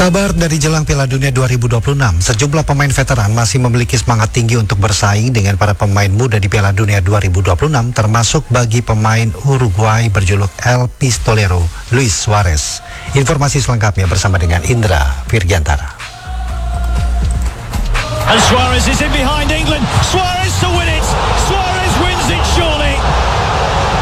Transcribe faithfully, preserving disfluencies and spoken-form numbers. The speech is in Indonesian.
Kabar dari jelang Piala Dunia dua ribu dua puluh enam, sejumlah pemain veteran masih memiliki semangat tinggi untuk bersaing dengan para pemain muda di Piala Dunia dua ribu dua puluh enam, termasuk bagi pemain Uruguay berjuluk El Pistolero, Luis Suarez. Informasi selengkapnya bersama dengan Indra Virgiantara. And Suarez is in behind England. Suarez to win it. Suarez